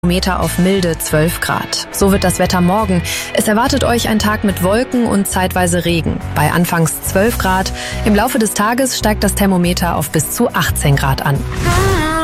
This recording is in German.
Meter auf milde 12 Grad. So wird das Wetter morgen. Es erwartet euch ein Tag mit Wolken und zeitweise Regen. Bei anfangs 12 Grad. Im Laufe des Tages steigt das Thermometer auf bis zu 18 Grad an.